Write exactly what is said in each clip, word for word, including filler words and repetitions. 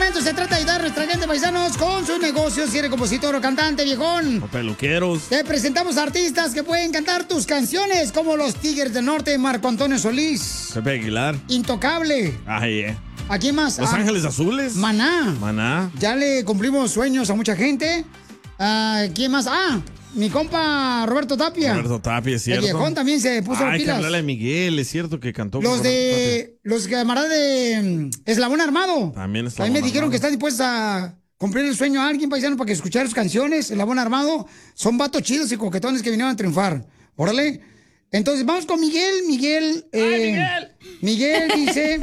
segmento se trata de ayudar a nuestra gente, paisanos, con sus negocios. Si eres compositor o cantante, viejón. O peluqueros. Te presentamos artistas que pueden cantar tus canciones, como los Tigres del Norte, Marco Antonio Solís. Pepe Aguilar. Intocable. Ay, eh. ¿A quién más? Los Ah, Ángeles Azules. Maná. Maná. Ya le cumplimos sueños a mucha gente. Ah, ¿quién más? Ah, mi compa Roberto Tapia. Roberto Tapia, es El cierto. viejón también se puso las Hay que pilas. hablarle a Miguel, es cierto que cantó con Los Roberto de... Los camaradas de mm, Eslabón Armado. Tapia. También está. También me dijeron que están dispuestos a cumplir el sueño a alguien, paisano, para que escuchar sus canciones. Eslabón Armado son vatos chidos y coquetones que vinieron a triunfar. Órale. Entonces, vamos con Miguel. Miguel... eh, Miguel dice...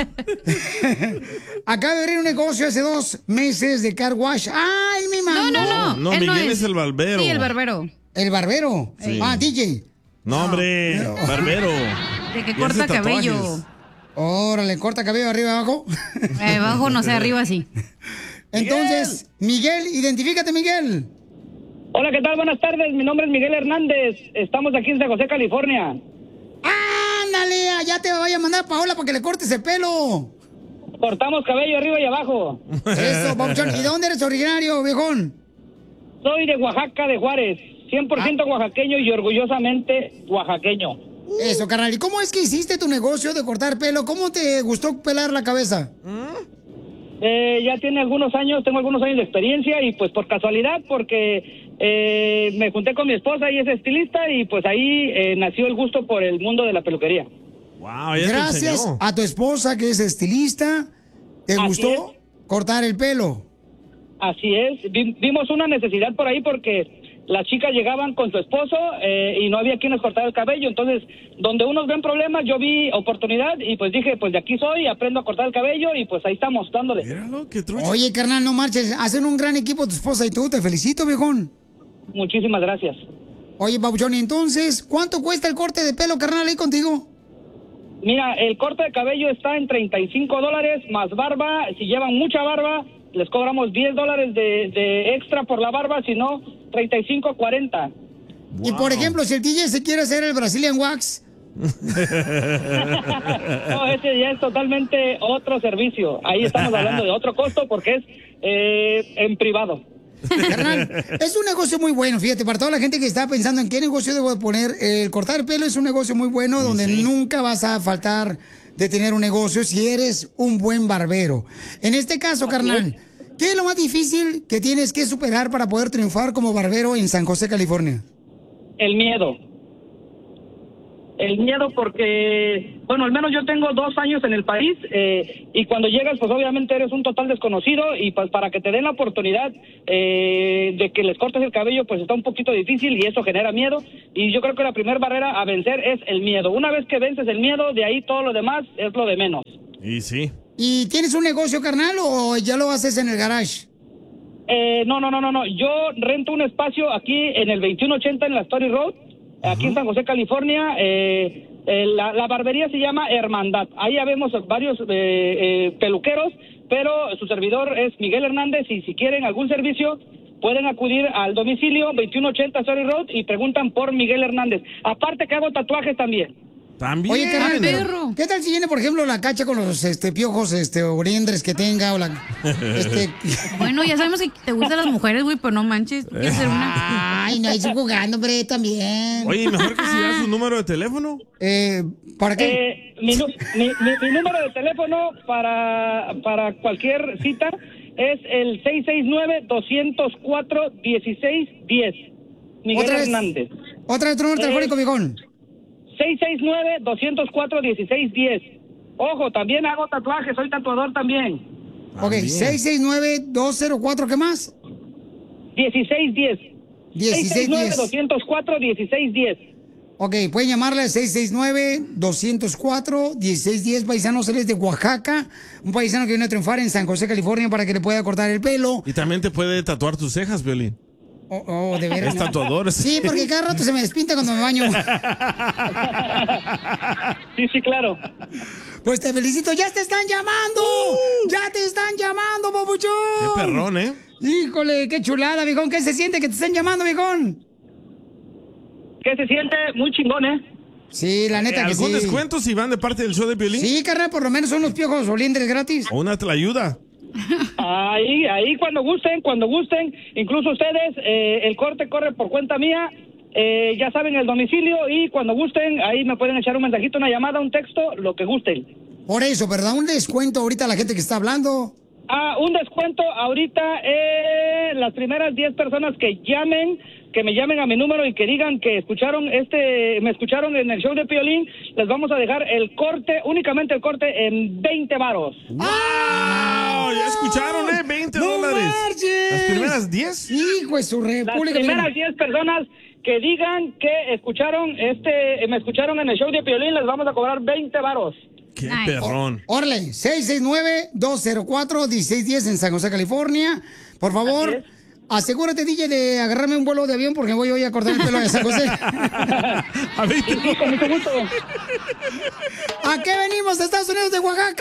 acaba de abrir un negocio hace dos meses de car wash. ¡Ay, mi mamá! No, no, no. No, Él no Miguel es. es el barbero. Sí, el barbero. ¿El barbero? Sí. Ah, D J. No, hombre, barbero. De que Y corta hace tatuajes. cabello. Órale, corta cabello arriba abajo. Eh, abajo, no sé, arriba sí. Entonces, Miguel, identifícate, Miguel. Hola, ¿qué tal? Buenas tardes. Mi nombre es Miguel Hernández. Estamos aquí en San José, California. ¡Ándale! Ya te voy a mandar a Paola para que le cortes el pelo. Cortamos cabello arriba y abajo. Eso, papuchón. ¿Y de dónde eres originario, viejón? Soy de Oaxaca, de Juárez. cien por ciento Ah. oaxaqueño y orgullosamente oaxaqueño. Eso, carnal. ¿Y cómo es que hiciste tu negocio de cortar pelo? ¿Cómo te gustó pelar la cabeza? Eh, ya tiene algunos años, tengo algunos años de experiencia y pues por casualidad, porque eh, me junté con mi esposa y es estilista y pues ahí eh, nació el gusto por el mundo de la peluquería. Wow, ella te Gracias enseñó. a tu esposa, que es estilista, ¿te Así gustó cortar el pelo? Así es, Vi- vimos una necesidad por ahí porque las chicas llegaban con su esposo eh, y no había quien les cortara el cabello, entonces donde unos ven problemas yo vi oportunidad y pues dije, pues de aquí soy, aprendo a cortar el cabello y pues ahí estamos dándole. Míralo, qué trucha. Oye, carnal, no marches. Hacen un gran equipo tu esposa y tú. Te felicito, viejón. Muchísimas gracias. Oye, papuchón, ¿y entonces cuánto cuesta el corte de pelo, carnal, ahí contigo? Mira, el corte de cabello está en treinta y cinco dólares más barba, si llevan mucha barba les cobramos diez dólares de, de extra por la barba, si no, treinta y cinco, cuarenta. Y por ejemplo, si el D J se quiere hacer el Brazilian Wax. No, ese ya es totalmente otro servicio. Ahí estamos hablando de otro costo porque es eh, en privado. Carnal, es un negocio muy bueno, fíjate, para toda la gente que está pensando en qué negocio debo de poner, el cortar el pelo es un negocio muy bueno donde sí. nunca vas a faltar de tener un negocio si eres un buen barbero. En este caso, carnal, ¿qué es lo más difícil que tienes que superar para poder triunfar como barbero en San José, California? El miedo. El miedo porque, bueno, al menos yo tengo dos años en el país eh, y cuando llegas, pues obviamente eres un total desconocido y pues para que te den la oportunidad eh, de que les cortes el cabello, pues está un poquito difícil y eso genera miedo. Y yo creo que la primera barrera a vencer es el miedo. Una vez que vences el miedo, de ahí todo lo demás es lo de menos. Y sí. ¿Y tienes un negocio, carnal, o ya lo haces en el garage? Eh, no, no, no, no, no. Yo rento un espacio aquí en el veintiuno ochenta en la Story Road, aquí en San José, California. Eh, eh, la, la barbería se llama Hermandad. Ahí ya vemos varios eh, eh, peluqueros, pero su servidor es Miguel Hernández y si quieren algún servicio pueden acudir al domicilio veintiuno ochenta Story Road y preguntan por Miguel Hernández. Aparte que hago tatuajes también. También. Oye, carnal, pero, perro. ¿qué tal si viene, por ejemplo, la cacha con los este, piojos este, oriendres que tenga? O la, este... Bueno, ya sabemos que te gustan las mujeres, güey, pero no manches. Tú quieres ser una... Ay, no, estoy jugando, hombre, también. Oye, mejor que si das su número de teléfono. Eh, ¿para qué? Eh, mi, nu- mi, mi- mi número de teléfono para, para cualquier cita es el seis seis nueve, dos cero cuatro, uno seis uno cero. Miguel ¿Otra vez? Hernández. Otra vez tu número Eh, telefónico, viejón. seis seis nueve, dos cero cuatro, uno seis uno cero. Ojo, también hago tatuajes, soy tatuador también. Ok, También. seis seis nueve, dos cero cuatro, ¿qué más? dieciséis diez. dieciséis seis seis nueve, diez. dos cero cuatro, uno seis uno cero. Ok, pueden llamarle al seis seis nueve, dos cero cuatro, uno seis uno cero. Paisanos, él es de Oaxaca. Un paisano que viene a triunfar en San José, California, para que le pueda cortar el pelo. Y también te puede tatuar tus cejas, Violín. Oh, oh, de veras. Es tatuador. Sí, porque cada rato se me despinta cuando me baño. Sí, sí, claro. Pues te felicito, ya te están llamando. Ya te están llamando, papuchón. Qué perrón, ¿eh? Híjole, qué chulada, viejón. ¿Qué se siente que te estén llamando, viejón? ¿Qué se siente? Muy chingón, ¿eh? Sí, la neta que sí. ¿Algún descuento si van de parte del show de Violín? Sí, carnal, por lo menos son los piojos oliendres gratis. O una te la ayuda. Ahí, ahí cuando gusten, cuando gusten, incluso ustedes, eh, el corte corre por cuenta mía, eh, ya saben el domicilio y cuando gusten, ahí me pueden echar un mensajito, una llamada, un texto, lo que gusten. Por eso, ¿verdad? Un descuento ahorita a la gente que está hablando. Ah, un descuento ahorita, eh, las primeras diez personas que llamen, que me llamen a mi número y que digan que escucharon este, me escucharon en el show de Piolín, les vamos a dejar el corte, únicamente el corte en veinte varos. ¡Wow! Ya escucharon, ¿eh? veinte ¡No dólares. marches! ¿Las primeras diez? Hijo de su Las república. primeras diez personas que digan que escucharon este, me escucharon en el show de Piolín, les vamos a cobrar veinte varos. ¡Qué Nice. perrón! Órale, seis seis nueve, dos cero cuatro, uno seis uno cero en San José, California. Por favor, Así es. asegúrate, D J, de agarrarme un vuelo de avión porque voy hoy a cortar el pelo de San José. A ver, Sí, con mucho gusto. ¿A qué venimos de Estados Unidos, de Oaxaca?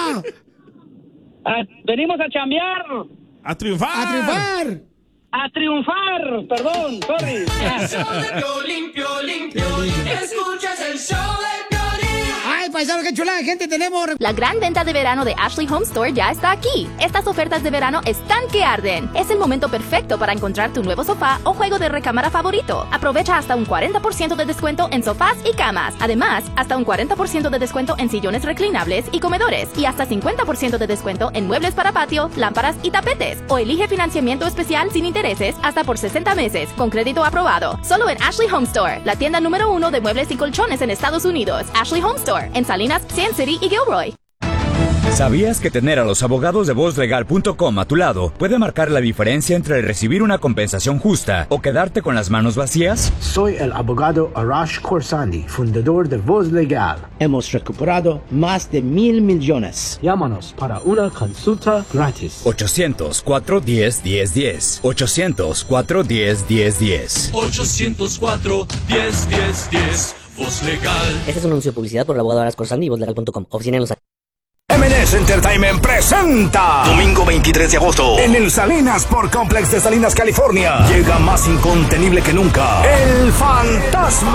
Ah, venimos a chambear, ¡a triunfar! ¡A triunfar! a triunfar, perdón, sorry. Piolín, Piolín, Piolín. Escuchas el show de Piolín. ¡Ay, paisano, qué chulada de gente tenemos! La gran venta de verano de Ashley Home Store ya está aquí. Estas ofertas de verano están que arden. Es el momento perfecto para encontrar tu nuevo sofá o juego de recámara favorito. Aprovecha hasta un cuarenta por ciento de descuento en sofás y camas. Además, hasta un cuarenta por ciento de descuento en sillones reclinables y comedores. Y hasta cincuenta por ciento de descuento en muebles para patio, lámparas y tapetes. O elige financiamiento especial sin intereses hasta por sesenta meses con crédito aprobado. Solo en Ashley Home Store, la tienda número uno de muebles y colchones en Estados Unidos. Ashley Home Store, en Salinas, Sand City y Gilroy. ¿Sabías que tener a los abogados de voz legal punto com a tu lado puede marcar la diferencia entre recibir una compensación justa o quedarte con las manos vacías? Soy el abogado Arash Khorsandi, fundador de Voz Legal. Hemos recuperado más de mil millones. Llámanos para una consulta gratis. ochocientos, cuatro uno cero, uno cero uno cero. ochocientos, cuatro uno cero, uno cero uno cero. ochocientos cuatro, diez, diez, diez. Voz Legal. Este es un anuncio de publicidad por el abogado Arash Khorsandi y voz legal punto com. Oficina en Los M and S Entertainment presenta domingo veintitrés de agosto en el Salinas Sport Complex de Salinas, California. Llega más incontenible que nunca el Fantasma.